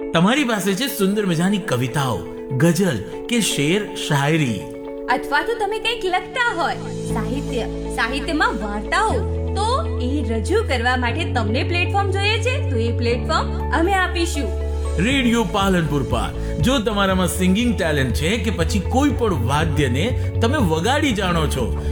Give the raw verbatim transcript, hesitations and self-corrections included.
તમારી પાસે છે સુંદર મજાની કવિતાઓ, ગઝલ કે શેર શાયરી, અથવા તો તમે કંઈક લખતા હોય, સાહિત્ય સાહિત્યમાં વાર્તાઓ, તો એ રજૂ કરવા માટે તમને પ્લેટફોર્મ જોઈએ છે, તો એ પ્લેટફોર્મ અમે આપીશું. રેડિયો પાલનપુર પર. જો તમારામાં સિંગિંગ ટેલેન્ટ છે કે પછી કોઈ પણ વાદ્યને તમે વગાડી જાણો છો,